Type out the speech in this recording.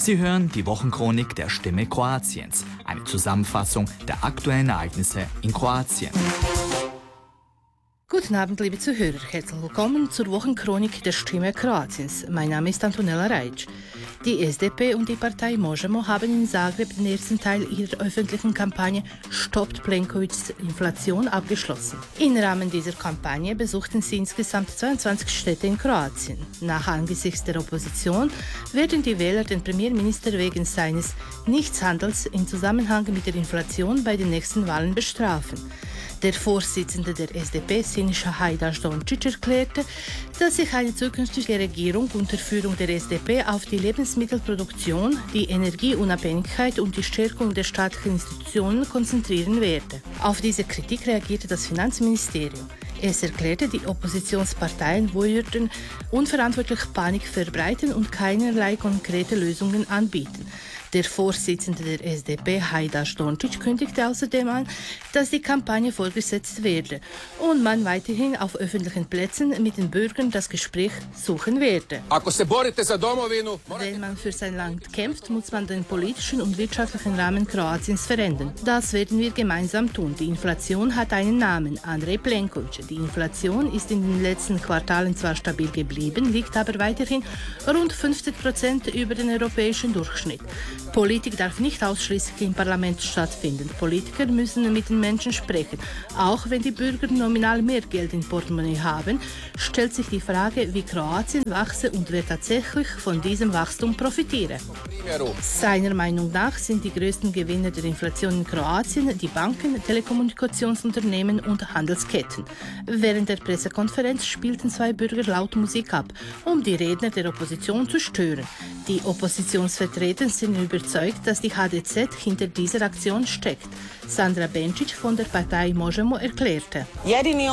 Sie hören die Wochenchronik der Stimme Kroatiens, eine Zusammenfassung der aktuellen Ereignisse in Kroatien. Guten Abend, liebe Zuhörer. Herzlich willkommen zur Wochenchronik der Stimme Kroatiens. Mein Name ist Antonella Rajic. Die SDP und die Partei Možemo haben in Zagreb den ersten Teil ihrer öffentlichen Kampagne Stoppt Plenkovićs Inflation abgeschlossen. Im Rahmen dieser Kampagne besuchten sie insgesamt 22 Städte in Kroatien. Nach Angesichts der Opposition werden die Wähler den Premierminister wegen seines Nichtshandels im Zusammenhang mit der Inflation bei den nächsten Wahlen bestrafen. Der Vorsitzende der SDP, Siniša Hajdaš-Dončić, erklärte, dass sich eine zukünftige Regierung unter Führung der SDP auf die Lebensmittelproduktion, die Energieunabhängigkeit und die Stärkung der staatlichen Institutionen konzentrieren werde. Auf diese Kritik reagierte das Finanzministerium. Es erklärte, die Oppositionsparteien würden unverantwortlich Panik verbreiten und keinerlei konkrete Lösungen anbieten. Der Vorsitzende der SDP, Hajdaš-Dončić, kündigte außerdem an, dass die Kampagne fortgesetzt werde und man weiterhin auf öffentlichen Plätzen mit den Bürgern das Gespräch suchen werde. Wenn man für sein Land kämpft, muss man den politischen und wirtschaftlichen Rahmen Kroatiens verändern. Das werden wir gemeinsam tun. Die Inflation hat einen Namen, Andrej Plenković. Die Inflation ist in den letzten Quartalen zwar stabil geblieben, liegt aber weiterhin rund 50% über den europäischen Durchschnitt. Politik darf nicht ausschließlich im Parlament stattfinden. Politiker müssen mit den Menschen sprechen. Auch wenn die Bürger nominal mehr Geld im Portemonnaie haben, stellt sich die Frage, wie Kroatien wachse und wer tatsächlich von diesem Wachstum profitiere. Seiner Meinung nach sind die größten Gewinner der Inflation in Kroatien die Banken, Telekommunikationsunternehmen und Handelsketten. Während der Pressekonferenz spielten zwei Bürger laut Musik ab, um die Redner der Opposition zu stören. Die Oppositionsvertreter sind überzeugt, dass die HDZ hinter dieser Aktion steckt. Sandra Benčić von der Partei Možemo erklärte.